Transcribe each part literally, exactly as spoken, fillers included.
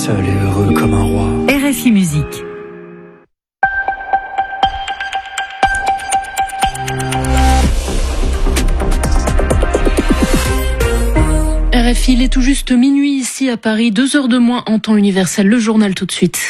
seul et heureux comme un roi. R F I Musique. R F I, il est tout juste minuit ici à Paris, deux heures de moins en temps universel. Le journal tout de suite.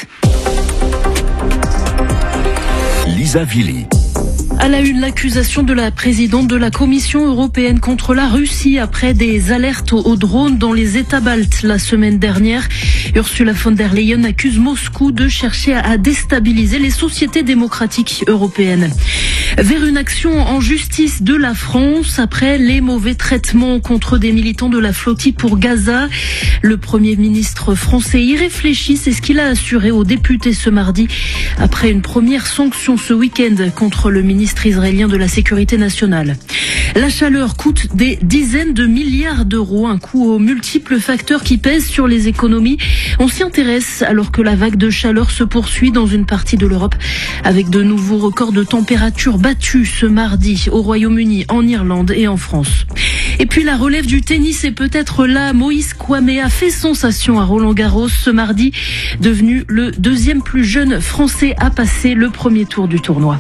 Lisa Vili. À la une, l'accusation de la présidente de la Commission européenne contre la Russie après des alertes aux drones dans les États baltes la semaine dernière. Ursula von der Leyen accuse Moscou de chercher à déstabiliser les sociétés démocratiques européennes. Vers une action en justice de la France après les mauvais traitements contre des militants de la flottille pour Gaza. Le Premier ministre français y réfléchit, c'est ce qu'il a assuré aux députés ce mardi après une première sanction ce week-end contre le ministre israélien de la Sécurité nationale. La chaleur coûte des dizaines de milliards d'euros, un coût aux multiples facteurs qui pèsent sur les économies. On s'y intéresse alors que la vague de chaleur se poursuit dans une partie de l'Europe avec de nouveaux records de température battus ce mardi au Royaume-Uni, en Irlande et en France. Et puis la relève du tennis est peut-être là. Moïse Kouame a fait sensation à Roland-Garros ce mardi, devenu le deuxième plus jeune Français à passer le premier tour du tournoi.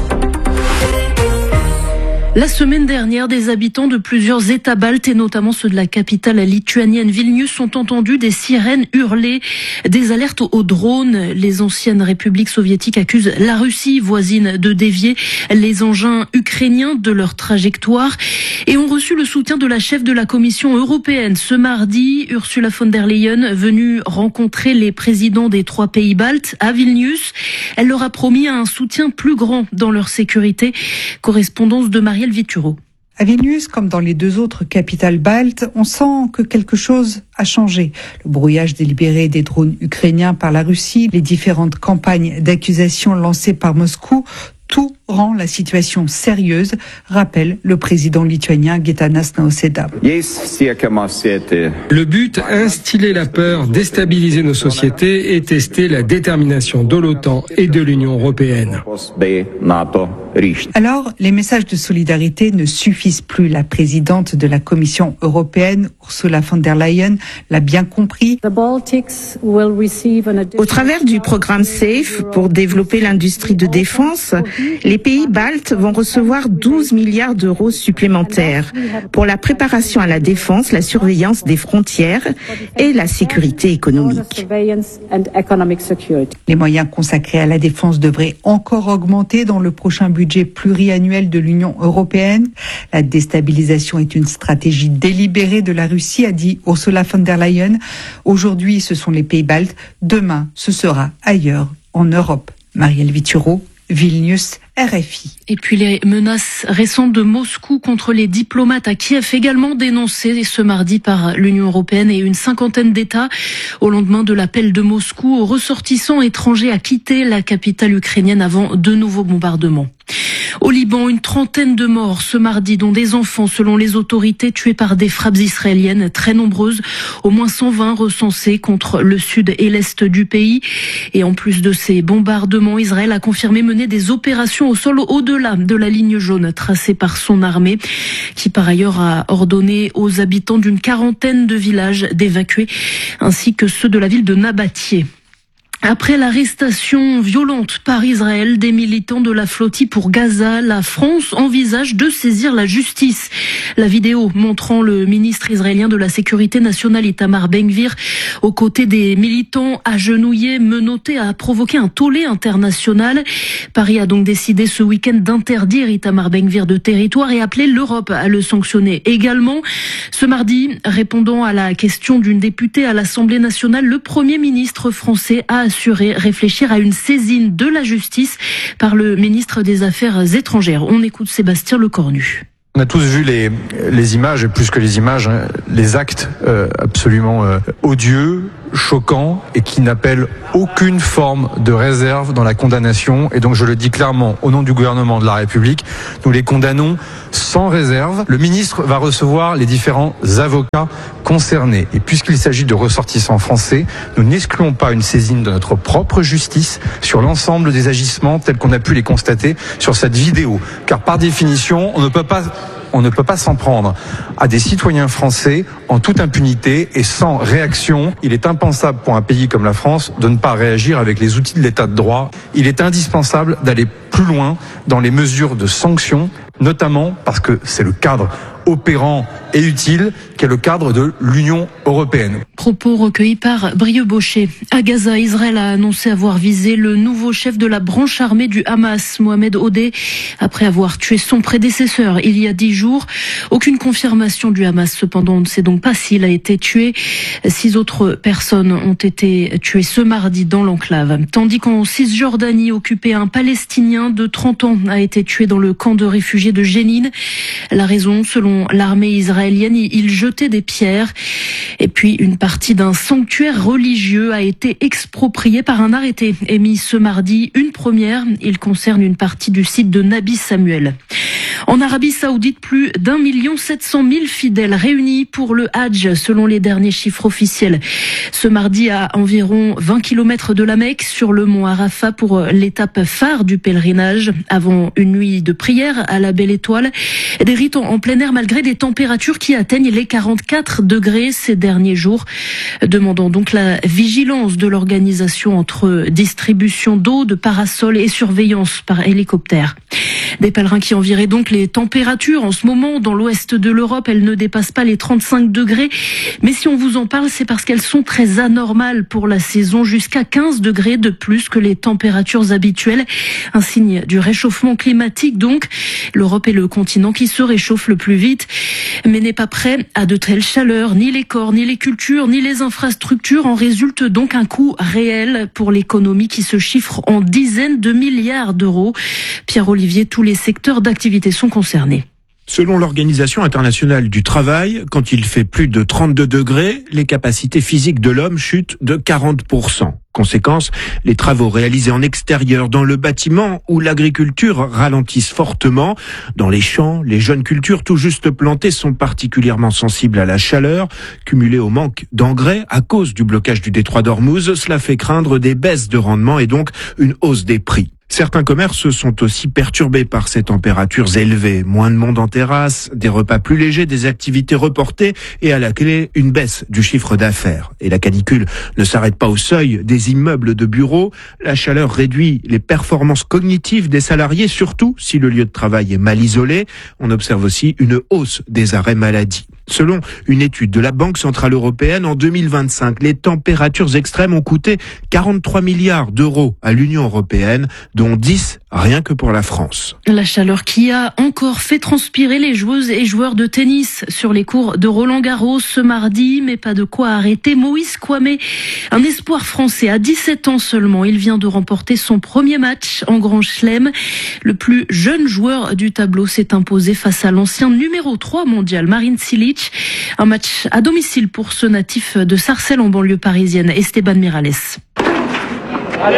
La semaine dernière, des habitants de plusieurs États baltes et notamment ceux de la capitale lituanienne Vilnius ont entendu des sirènes hurler, des alertes aux drones. Les anciennes républiques soviétiques accusent la Russie voisine de dévier les engins ukrainiens de leur trajectoire et ont reçu le soutien de la chef de la Commission européenne. Ce mardi, Ursula von der Leyen, venue rencontrer les présidents des trois pays baltes à Vilnius, elle leur a promis un soutien plus grand dans leur sécurité. Correspondance de Marielle Vituro. À Vilnius, comme dans les deux autres capitales baltes, on sent que quelque chose a changé. Le brouillage délibéré des drones ukrainiens par la Russie, les différentes campagnes d'accusation lancées par Moscou, tout rend la situation sérieuse, rappelle le président lituanien Gitanas Nausėda. Le but, instiller la peur, déstabiliser nos sociétés et tester la détermination de l'OTAN et de l'Union européenne. Alors, les messages de solidarité ne suffisent plus. La présidente de la Commission européenne, Ursula von der Leyen, l'a bien compris. Au travers du programme SAFE pour développer l'industrie de défense, les pays baltes vont recevoir douze milliards d'euros supplémentaires pour la préparation à la défense, la surveillance des frontières et la sécurité économique. Les moyens consacrés à la défense devraient encore augmenter dans le prochain budget pluriannuel de l'Union européenne. La déstabilisation est une stratégie délibérée de la Russie, a dit Ursula von der Leyen. Aujourd'hui, ce sont les pays baltes. Demain, ce sera ailleurs, en Europe. Marielle Vituro, Vilnius, R F I. Et puis les menaces récentes de Moscou contre les diplomates à Kiev, également dénoncées ce mardi par l'Union européenne et une cinquantaine d'États au lendemain de l'appel de Moscou aux ressortissants étrangers à quitter la capitale ukrainienne avant de nouveaux bombardements. Au Liban, une trentaine de morts ce mardi, dont des enfants, selon les autorités, tués par des frappes israéliennes très nombreuses. Au moins cent vingt recensés contre le sud et l'est du pays. Et en plus de ces bombardements, Israël a confirmé mener des opérations au sol au-delà de la ligne jaune tracée par son armée, qui par ailleurs a ordonné aux habitants d'une quarantaine de villages d'évacuer, ainsi que ceux de la ville de Nabatieh. Après l'arrestation violente par Israël des militants de la flottille pour Gaza, la France envisage de saisir la justice. La vidéo montrant le ministre israélien de la Sécurité nationale Itamar Ben-Gvir aux côtés des militants agenouillés, menottés, a provoqué un tollé international. Paris a donc décidé ce week-end d'interdire Itamar Ben-Gvir de territoire et appelé l'Europe à le sanctionner également. Ce mardi, répondant à la question d'une députée à l'Assemblée nationale, le Premier ministre français a assuré réfléchir à une saisine de la justice par le ministre des Affaires étrangères. On écoute Sébastien Lecornu. On a tous vu les, les images, et plus que les images, hein, les actes euh, absolument euh, odieux, choquants, et qui n'appellent aucune forme de réserve dans la condamnation. Et donc je le dis clairement, au nom du gouvernement de la République, nous les condamnons sans réserve. Le ministre va recevoir les différents avocats concernés. Et puisqu'il s'agit de ressortissants français, nous n'excluons pas une saisine de notre propre justice sur l'ensemble des agissements tels qu'on a pu les constater sur cette vidéo. Car par définition, on ne peut pas On ne peut pas s'en prendre à des citoyens français en toute impunité et sans réaction. Il est impensable pour un pays comme la France de ne pas réagir avec les outils de l'état de droit. Il est indispensable d'aller plus loin dans les mesures de sanctions, notamment parce que c'est le cadre opérant et utile qu'est le cadre de l'Union européenne. Propos recueillis par Brieux Baucher. À Gaza, Israël a annoncé avoir visé le nouveau chef de la branche armée du Hamas, Mohamed Odeh, après avoir tué son prédécesseur il y a dix jours. Aucune confirmation du Hamas, cependant, on ne sait donc pas s'il a été tué. Six autres personnes ont été tuées ce mardi dans l'enclave. Tandis qu'en Cisjordanie, occupé, un Palestinien de trente ans a été tué dans le camp de réfugiés de Jénine. La raison, selon l'armée israélienne, il jetait des pierres. Et puis, une partie d'un sanctuaire religieux a été expropriée par un arrêté émis ce mardi. Une première, il concerne une partie du site de Nabi Samuel. En Arabie Saoudite, plus d'un million sept cent mille fidèles réunis pour le Hadj, selon les derniers chiffres officiels. Ce mardi, à environ vingt kilomètres de la Mecque, sur le mont Arafat, pour l'étape phare du pèlerinage, avant une nuit de prière à la Belle Étoile. Des rites en plein air malgré des températures qui atteignent les quarante-quatre degrés ces derniers jours. Demandant donc la vigilance de l'organisation entre distribution d'eau, de parasols et surveillance par hélicoptère. Des pèlerins qui enviraient donc les températures. En ce moment, dans l'ouest de l'Europe, elles ne dépassent pas les trente-cinq degrés. Mais si on vous en parle, c'est parce qu'elles sont très anormales pour la saison, jusqu'à quinze degrés de plus que les températures habituelles. Un signe du réchauffement climatique donc. L'Europe est le continent qui se réchauffe le plus vite, mais n'est pas prêt à de telles chaleurs. Ni les corps, ni les cultures, ni les infrastructures. En résulte donc un coût réel pour l'économie qui se chiffre en dizaines de milliards d'euros. Pierre-Olivier, tous les secteurs d'activité sont concernés. Selon l'Organisation internationale du travail, quand il fait plus de trente-deux degrés, les capacités physiques de l'homme chutent de quarante pour cent. Conséquence, les travaux réalisés en extérieur, dans le bâtiment ou l'agriculture ralentissent fortement. Dans les champs, les jeunes cultures tout juste plantées sont particulièrement sensibles à la chaleur. Cumulées au manque d'engrais à cause du blocage du détroit d'Ormuz, cela fait craindre des baisses de rendement et donc une hausse des prix. Certains commerces sont aussi perturbés par ces températures élevées. Moins de monde en terrasse, des repas plus légers, des activités reportées et à la clé, une baisse du chiffre d'affaires. Et la canicule ne s'arrête pas au seuil des immeubles de bureaux. La chaleur réduit les performances cognitives des salariés, surtout si le lieu de travail est mal isolé. On observe aussi une hausse des arrêts maladie. Selon une étude de la Banque centrale européenne, en deux mille vingt-cinq, les températures extrêmes ont coûté quarante-trois milliards d'euros à l'Union européenne, dont dix rien que pour la France. La chaleur qui a encore fait transpirer les joueuses et joueurs de tennis sur les cours de Roland-Garros ce mardi, mais pas de quoi arrêter Moïse Kouamé, un espoir français à dix-sept ans seulement. Il vient de remporter son premier match en Grand Chelem. Le plus jeune joueur du tableau s'est imposé face à l'ancien numéro trois mondial, Marin Cilic. Un match à domicile pour ce natif de Sarcelles en banlieue parisienne, Esteban Miralles. Allez.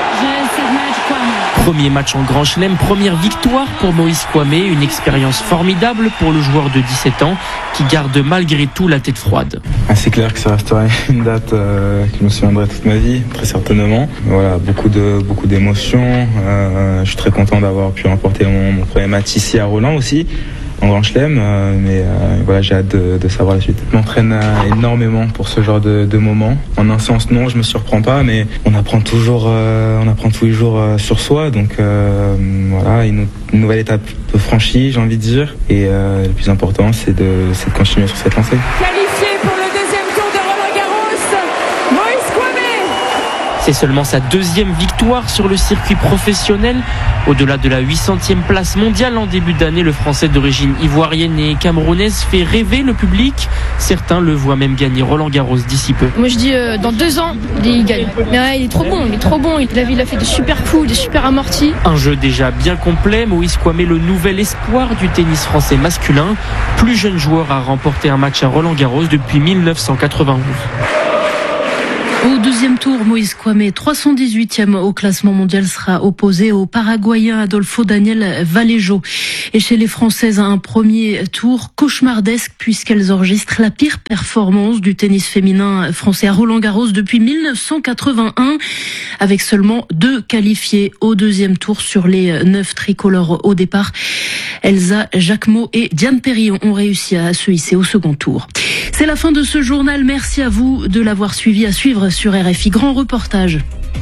Premier match en Grand Chelem, première victoire pour Moïse Kouamé, une expérience formidable pour le joueur de dix-sept ans qui garde malgré tout la tête froide. Ah, c'est clair que ça restera une date euh, que je me souviendrai toute ma vie, très certainement. Voilà, beaucoup de beaucoup d'émotions. Euh, je suis très content d'avoir pu remporter mon, mon premier match ici à Roland aussi, en Grand Chelem, euh, mais euh, voilà, j'ai hâte de, de savoir la suite. Je m'entraîne euh, énormément pour ce genre de, de moments. En un sens, non, je me surprends pas, mais on apprend toujours, euh, on apprend tous les jours euh, sur soi. Donc euh, voilà, une, une nouvelle étape franchie, j'ai envie de dire. Et euh, le plus important, c'est de, c'est de continuer sur cette lancée. Qualifié pour le deuxième tour de Roland-Garros, Moïse Kouamé. C'est seulement sa deuxième victoire sur le circuit professionnel. Au-delà de la huit centième place mondiale en début d'année, le Français d'origine ivoirienne et camerounaise fait rêver le public. Certains le voient même gagner Roland-Garros d'ici peu. Moi je dis euh, dans deux ans, il gagne. Mais ouais, il est trop bon, il est trop bon. Il a, il a fait de super coups, de super amortis. Un jeu déjà bien complet. Moïse Kouamé, le nouvel espoir du tennis français masculin. Plus jeune joueur à remporter un match à Roland-Garros depuis mille neuf cent quatre-vingt-onze. Au deuxième tour, Moïse Kwame, trois cent dix-huitième au classement mondial, sera opposé au Paraguayen Adolfo Daniel Vallejo. Et chez les Françaises, un premier tour cauchemardesque puisqu'elles enregistrent la pire performance du tennis féminin français à Roland-Garros depuis mille neuf cent quatre-vingt-un, avec seulement deux qualifiés au deuxième tour sur les neuf tricolores au départ. Elsa Jacquemot et Diane Perry ont réussi à se hisser au second tour. C'est la fin de ce journal. Merci à vous de l'avoir suivi, à suivre sur R F I. Grand reportage.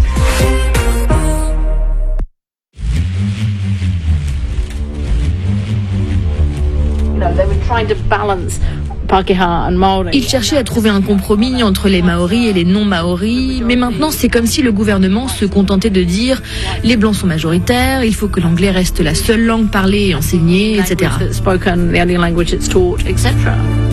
Ils cherchaient à trouver un compromis entre les Maoris et les non-Maoris, mais maintenant c'est comme si le gouvernement se contentait de dire les Blancs sont majoritaires, il faut que l'anglais reste la seule langue parlée et enseignée, et cetera.